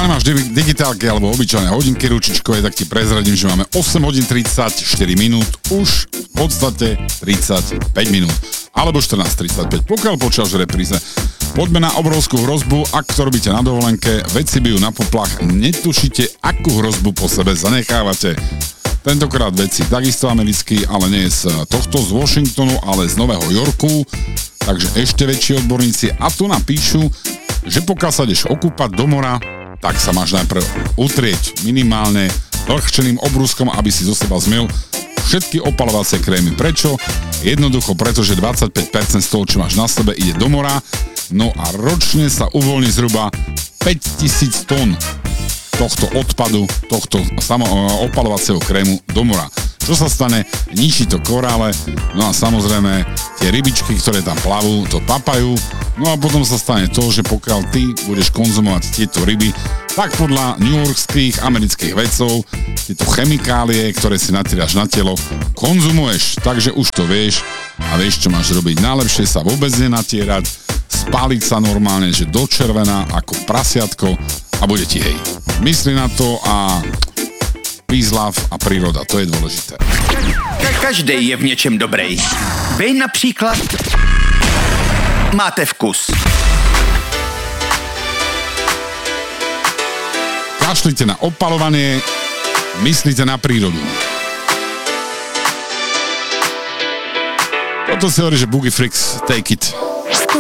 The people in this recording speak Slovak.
Pokiaľ nemáš digitálky alebo obyčajné hodinky ručičkové, tak ti prezradím, že máme 8 hodín 34 minút, už v podstate 35 minút, alebo 14.35, pokiaľ počúvaš repríze. Poďme na obrovskú hrozbu, ak to robíte na dovolenke, veci bijú na poplach, netušíte, akú hrozbu po sebe zanechávate. Tentokrát veci takisto americký, ale nie z tohto, z Washingtonu, ale z Nového Yorku, takže ešte väčší odborníci a tu napíšu, že pokiaľ sa ideš okúpať do mora, tak sa máš najprv utrieť minimálne vlhčeným obrúskom, aby si zo seba zmyl všetky opalovacie krémy. Prečo? Jednoducho, pretože 25% z toho, čo máš na sebe, ide do mora, no a ročne sa uvoľní zhruba 5000 tón tohto odpadu, tohto opalovacieho krému do mora. Čo sa stane? Ničí to korále, no a samozrejme tie rybičky, ktoré tam plavú, to papajú, no a potom sa stane to, že pokiaľ ty budeš konzumovať tieto ryby, tak podľa newyorských amerických vedcov tieto chemikálie, ktoré si natieráš na telo, konzumuješ, takže už to vieš a vieš, čo máš robiť. Najlepšie sa vôbec nenatierať, spáliť sa normálne, že do červená ako prasiatko a bude ti hej. Myslí na to a peace, love a príroda, to je dôležité. Každý je v něčem dobrej. Vy například máte vkus. Kašlite na opalovanie, myslíte na prírodu. Toto si hovorí, že Boogie Freaks, take it.